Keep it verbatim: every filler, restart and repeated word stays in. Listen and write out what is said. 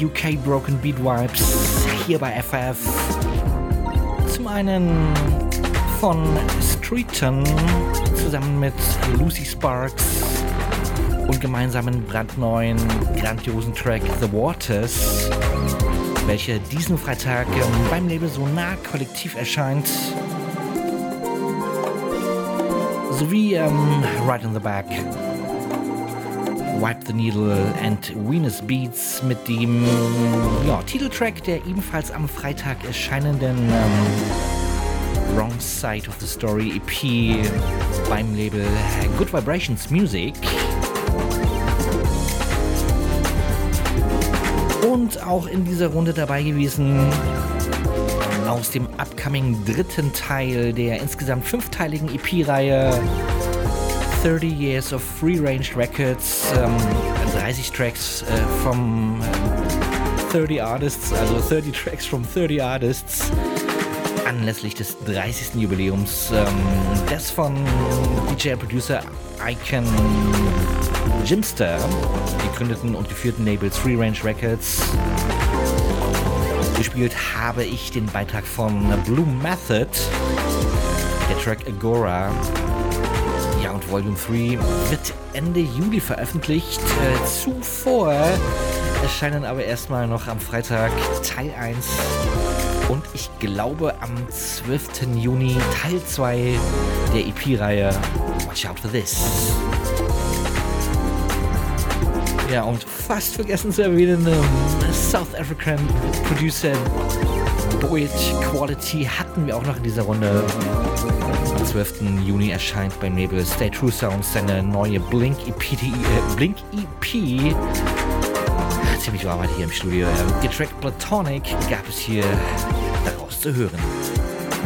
U K Broken Beat Vibes hier bei F F. Zum einen von Streeton zusammen mit Lucy Sparks und gemeinsamen brandneuen, grandiosen Track The Waters, welcher diesen Freitag ähm, beim Label Sonar Kollektiv erscheint. Sowie ähm, Right in the Back, Wipe the Needle and Venus Beats mit dem ja, Titeltrack der ebenfalls am Freitag erscheinenden ähm, Wrong Side of the Story E P beim Label Good Vibrations Music. Und auch in dieser Runde dabei gewesen aus dem upcoming dritten Teil der insgesamt fünfteiligen E P-Reihe thirty Years of Free Range Records, ähm, dreißig Tracks äh, from äh, thirty Artists, also thirty Tracks from thirty Artists, anlässlich des dreißigsten Jubiläums ähm, des von D J-Producer Icon Jimster gegründeten und geführten Labels Free Range Records. Gespielt habe ich den Beitrag von Blue Method, der Track Agora. Ja, und Volume drei wird Ende Juli veröffentlicht. Äh, zuvor erscheinen aber erstmal noch am Freitag Teil eins und ich glaube am zwölften Juni Teil zwei der E P-Reihe Watch Out for This. Ja, und fast vergessen zu erwähnen, ähm, South African Producer Boyd Quality hatten wir auch noch in dieser Runde. Am zwölften Juni erscheint beim Label Stay True Sounds seine neue Blink E P. Äh, Blink E P. Ziemlich warm hier im Studio. Den Track Platonic gab es hier daraus zu hören.